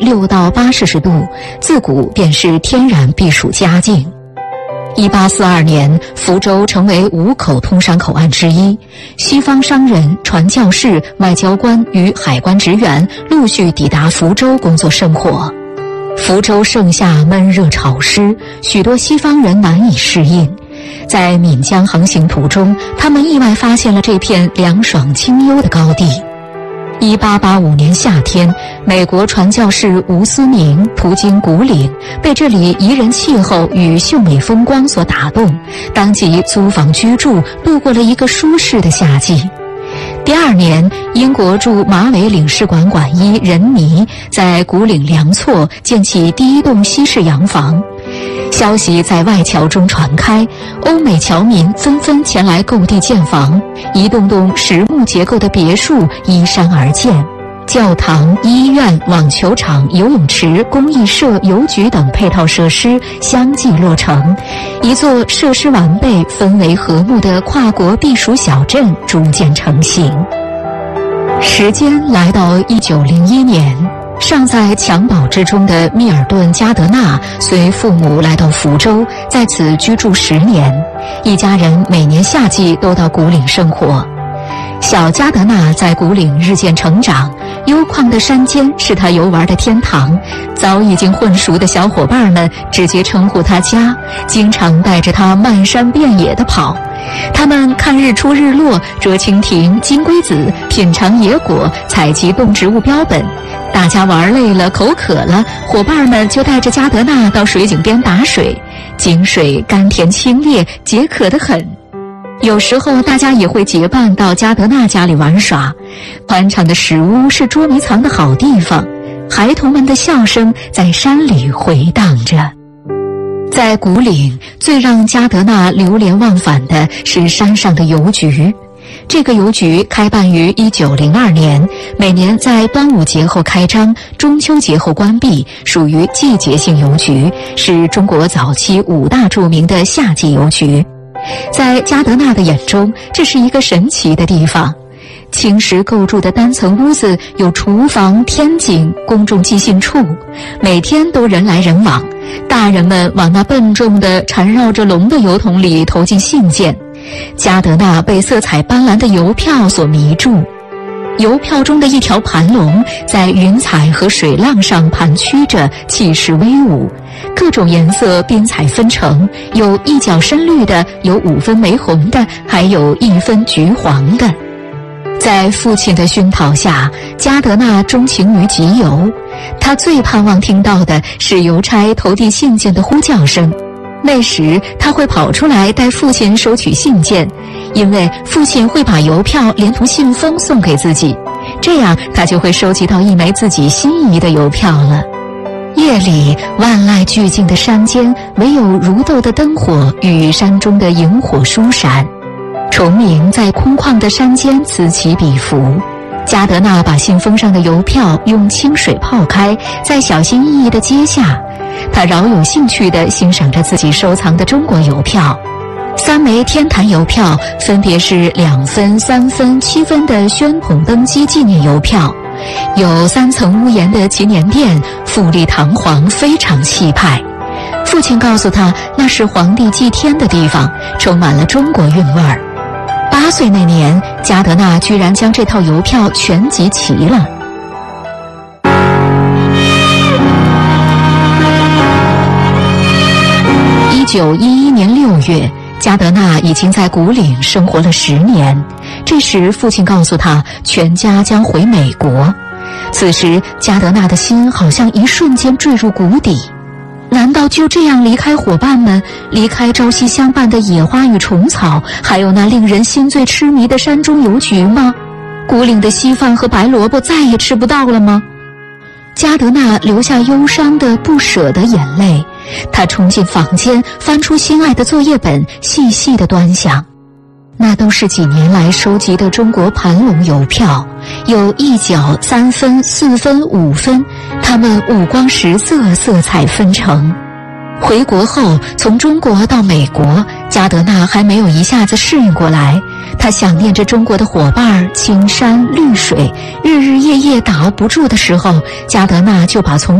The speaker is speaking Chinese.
6到8摄氏度，自古便是天然避暑佳境。1842年，福州成为5口通商口岸之一，西方商人、传教士、外交官与海关职员陆续抵达福州工作生活。福州盛夏闷热潮湿，许多西方人难以适应。在闽江航行途中，他们意外发现了这片凉爽清幽的高地。1885年夏天，美国传教士吴思明途经古岭，被这里宜人气候与秀美风光所打动，当即租房居住，度过了一个舒适的夏季。第2年，英国驻马尾领事馆馆医任尼在古岭梁厝建起第1栋西式洋房。消息在外侨中传开，欧美侨民纷纷前来购地建房，一栋栋实木结构的别墅依山而建，教堂、医院、网球场、游泳池、公益社、邮局等配套设施相继落成，一座设施完备、氛围和睦的跨国避暑小镇逐渐成型。时间来到1901年，尚在襁褓之中的密尔顿·加德纳随父母来到福州，在此居住10年。一家人每年夏季都到古岭生活。小加德纳在古岭日渐成长，幽旷的山间是他游玩的天堂。早已经混熟的小伙伴们直接称呼他家，经常带着他漫山遍野地跑。他们看日出日落，捉蜻蜓、金龟子，品尝野果，采集动植物标本。大家玩累了，口渴了，伙伴们就带着加德纳到水井边打水，井水甘甜清冽，解渴得很。有时候大家也会结伴到加德纳家里玩耍，宽敞的石屋是捉迷藏的好地方，孩童们的笑声在山里回荡着。在古岭，最让加德纳流连忘返的是山上的邮局。这个邮局开办于1902年，每年在端午节后开张，中秋节后关闭，属于季节性邮局，是中国早期5大著名的夏季邮局。在加德纳的眼中，这是一个神奇的地方。青石构筑的单层屋子有厨房、天井、公众寄信处，每天都人来人往。大人们往那笨重的缠绕着龙的邮筒里投进信件，加德纳被色彩斑斓的邮票所迷住。邮票中的一条盘龙在云彩和水浪上盘曲着，气势威武，各种颜色并彩纷呈，有一角深绿的，有5分玫红的，还有1分橘黄的。在父亲的熏陶下，加德纳钟情于集邮，他最盼望听到的是邮差投递信件的呼叫声。那时他会跑出来带父亲收取信件，因为父亲会把邮票连同信封送给自己，这样他就会收集到一枚自己心仪的邮票了。夜里万籁俱静的山间，唯有如豆的灯火与山中的萤火疏闪，虫鸣在空旷的山间此起彼伏。加德纳把信封上的邮票用清水泡开，再小心翼翼地揭下。他饶有兴趣地欣赏着自己收藏的中国邮票。3枚天坛邮票分别是2分、3分、7分的宣统登基纪念邮票，有3层屋檐的祈年殿，富丽堂皇，非常气派。父亲告诉他，那是皇帝祭天的地方，充满了中国韵味儿。8岁那年，加德纳居然将这套邮票全集齐了。1911年6月，加德纳已经在古岭生活了10年。这时父亲告诉他，全家将回美国。此时加德纳的心好像一瞬间坠入谷底。难道就这样离开伙伴们，离开朝夕相伴的野花与虫草，还有那令人心醉痴迷的山中邮局吗？古岭的稀饭和白萝卜再也吃不到了吗？加德纳流下忧伤的不舍的眼泪，他冲进房间，翻出心爱的作业本，细细地端详。那都是几年来收集的中国盘龙邮票，有1角、3分、4分、5分，它们五光十色，色彩纷呈。回国后，从中国到美国，加德纳还没有一下子适应过来。他想念着中国的伙伴，青山绿水，日日夜夜打熬不住的时候，加德纳就把从